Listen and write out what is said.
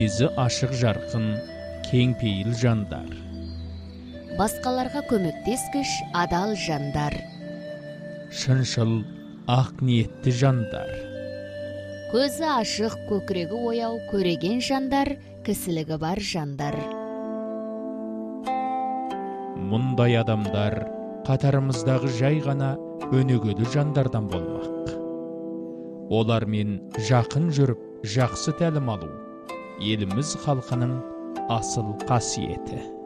Ізі ашық жарқын, кең пейіл жандар. Басқаларға көмектескіш адал жандар. Шыншыл, ақ ниетті жандар. Көзі ашық, көкірегі ояу, көреген жандар, кісілігі бар жандар. Мұндай адамдар қатарымыздағы жай ғана өнегелі жандардан болмақ. Олармен жақын жүріп, жақсы тәлім алу еліміз халқының асыл қасиеті.